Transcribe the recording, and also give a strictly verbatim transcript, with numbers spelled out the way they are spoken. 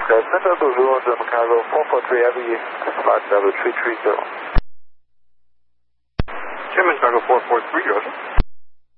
Center Zulu, German Cargo, four four three Heavy, flight level three three zero. German Cargo four four three, Roger.